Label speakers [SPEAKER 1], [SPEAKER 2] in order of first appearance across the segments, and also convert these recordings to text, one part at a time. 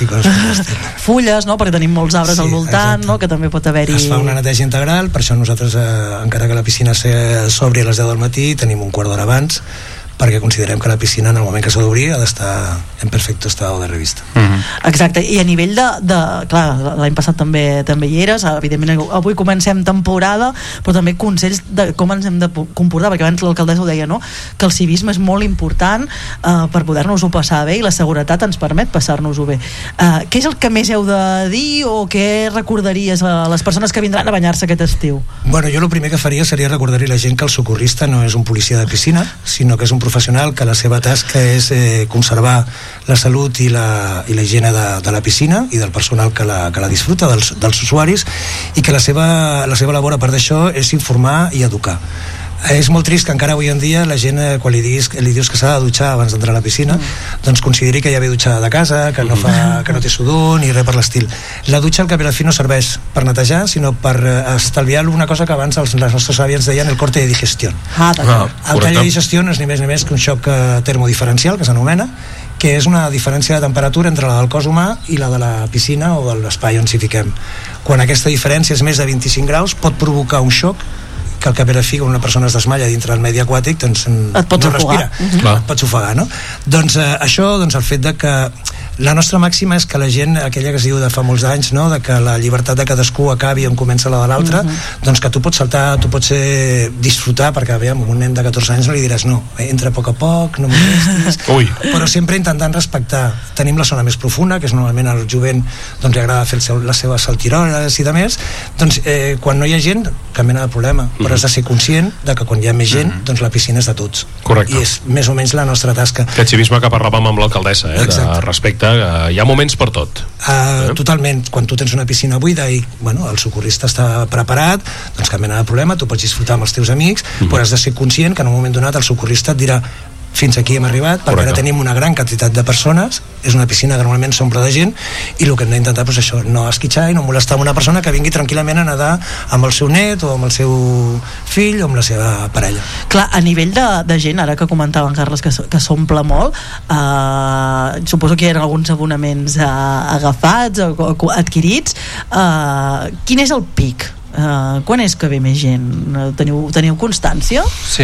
[SPEAKER 1] sí, coses com l'estil.
[SPEAKER 2] Fulles, no? Perquè tenim molts arbres al voltant, no? Que també pot haver-hi...
[SPEAKER 1] Es fa una neteja integral, per això nosaltres, encara que la piscina s'obri a les 10 del matí, tenim un quart d'hora abans, perquè considerem que la piscina en el moment que s'ha d'obrir ha d'estar en perfecte estado de revista.
[SPEAKER 2] Exacte, i a nivell de clar, l'any passat també hi eres, evidentment avui comencem temporada, però també consells de com ens hem de comportar, perquè abans l'alcaldessa ho deia, no? Que el civisme és molt important per poder-nos-ho passar bé, i la seguretat ens permet passar-nos-ho bé. Què és el que més heu de dir, o què recordaries a les persones que vindran a banyar-se aquest estiu?
[SPEAKER 1] Bueno, jo el primer que faria seria recordar-li a la gent que el socorrista no és un policia de piscina, sinó que és un professional que la seva tasca és conservar la salut i la higiene de la piscina i del personal que la disfruta, dels usuaris, i que la seva labor a part d'això és informar i educar. És molt trist que encara avui en dia la gent, quan li dius que s'ha de dutxar abans d'entrar a la piscina, doncs consideri que ja ve dutxada de casa, que no té sudor ni res per l'estil. La dutxa al cap i a la fi no serveix per netejar, sinó per estalviar una cosa que abans les nostres àvies deien el corte de digestión. El tall de digestión és ni més ni més que un xoc termodiferencial, que s'anomena, que és una diferència de temperatura entre la del cos humà i la de la piscina o de l'espai on s'hi fiquem. Quan aquesta diferència és més de 25 graus pot provocar un xoc que al cap i a la fi, quan una persona es desmalla dintre del medi aquàtic, doncs no respira, et pots ofegar, no? Doncs això, el fet de que la nostra màxima és que la gent, aquella que es diu de fa molts anys, no? De que la llibertat de cadascú acabi on comença la de l'altre, doncs que tu pots saltar, tu pots disfrutar, perquè aviam, un nen de 14 anys no li diràs no, entra a poc, no molestis, però sempre intentant respectar. Tenim la zona més profunda, que és normalment al jovent doncs li agrada fer les seves saltiroles i de més, doncs quan no hi ha gent, cap mena de problema, però has de ser conscient de que quan hi ha més gent, doncs la piscina és de tots.
[SPEAKER 3] Correcte.
[SPEAKER 1] I és més o menys la nostra tasca.
[SPEAKER 3] Aquest civisme que parlàvem amb l'alcaldessa, de respecte, hi ha moments per tot.
[SPEAKER 1] Totalment. Quan tu tens una piscina buida i el socorrista està preparat, doncs cap mena de problema, tu pots disfrutar amb els teus amics, però has de ser conscient que en un moment donat el socorrista et dirà fins aquí hem arribat, perquè ara tenim una gran quantitat de persones, és una piscina que normalment s'omple de gent, i el que hem d'intentar és això, no esquitxar i no molestar una persona que vingui tranquil·lament a nedar amb el seu net o amb el seu fill o amb la seva parella.
[SPEAKER 2] Clar, a nivell de gent, ara que comentava en Carles que s'omple molt, suposo que hi ha alguns abonaments agafats o adquirits, quin és el pic? Quan és que ve més gent? Teniu constància?
[SPEAKER 4] Sí,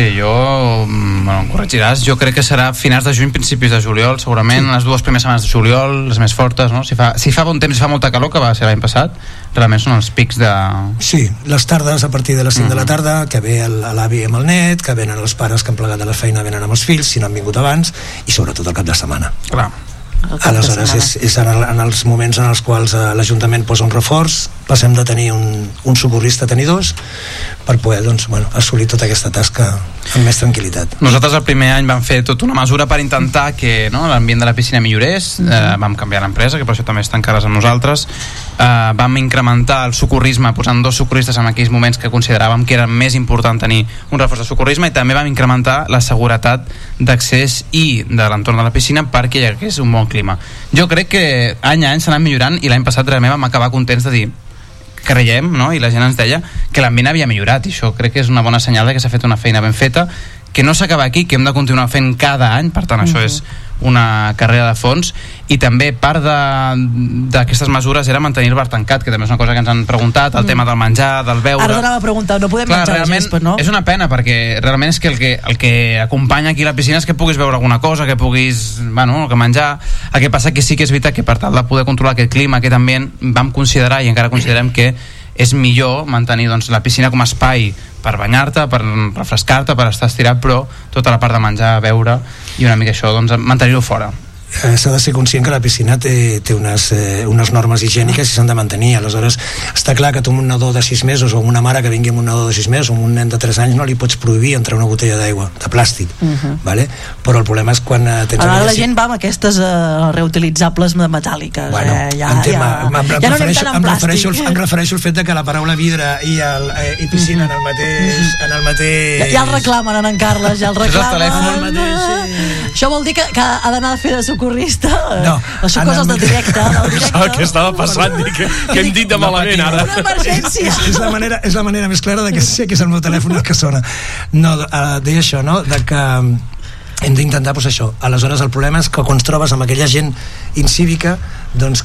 [SPEAKER 4] em corregiràs, jo crec que serà finals de juny, principis de juliol, segurament les 2 primeres setmanes de juliol, les més fortes, no? Si fa bon temps, si fa molta calor, que va ser l'any passat, realment són els pics de...
[SPEAKER 1] Sí, les tardes a partir de les 5 de la tarda, que ve l'avi amb el net, que venen els pares que han plegat de la feina, venen amb els fills, si no han vingut abans, i sobretot el cap de setmana.
[SPEAKER 4] Clar.
[SPEAKER 1] Aleshores és en els moments en els quals l'Ajuntament posa un reforç, passem de tenir un socorrista a tenir 2 per poder assolir tota aquesta tasca amb més tranquil·litat.
[SPEAKER 4] Nosaltres el primer any vam fer tota una mesura per intentar que l'ambient de la piscina millorés, vam canviar l'empresa, que per això també estan cares amb nosaltres, vam incrementar el socorrisme posant 2 socorristes en aquells moments que consideràvem que era més important tenir un reforç de socorrisme, i també vam incrementar la seguretat d'accés i de l'entorn de la piscina perquè hi hagués un bon clima. Jo crec que any a any s'ha anat millorant, i l'any passat realment vam acabar contents de dir creiem, no? I la gent ens deia que l'ambient havia millorat, i això crec que és una bona senyal de que s'ha fet una feina ben feta, que no s'acaba aquí, que hem de continuar fent cada any. Per tant, això és una carrera de fons, i també part d'aquestes mesures era mantenir el bar tancat, que també és una cosa que ens han preguntat, el tema del menjar, del beure.
[SPEAKER 2] Ara t'anava a preguntar, no podem menjar la gespa, no?
[SPEAKER 4] És una pena, perquè realment és que el que acompanya aquí la piscina és que puguis beure alguna cosa, que puguis, que menjar. El que passa que sí que és veritat que per tal de poder controlar aquest clima, aquest ambient, vam considerar i encara considerem que és millor mantenir la piscina com a espai per banyar-te, per refrescar-te, per estar estirat, però tota la part de menjar, beure i una mica això, mantenir-ho fora.
[SPEAKER 1] S'ha de ser conscient que la piscina té unes normes higièniques i s'han de mantenir. Aleshores, està clar que tu amb un nadó de 6 mesos o amb una mare que vingui amb un nadó de 6 mesos o amb un nen de 3 anys no li pots prohibir entrar una botella d'aigua de plàstic, vale? Però el problema és quan tens...
[SPEAKER 2] Ara la gent va amb aquestes reutilitzables metàl·liques.
[SPEAKER 1] Em refereixo al fet de que la paraula vidre i piscina en el mateix...
[SPEAKER 2] Ja el reclamen, en Carles, ja el reclamen. Això vol dir que ha d'anar a fer de socorrista? No. Això coses del directe.
[SPEAKER 3] Què estava passant? Què hem dit de malament ara?
[SPEAKER 2] Una emergència.
[SPEAKER 1] És la manera més clara de que sé que és el meu telèfon el que sona. No, deia això, no? De que hem d'intentar, això. Aleshores el problema és que quan et trobes amb aquella gent incívica, doncs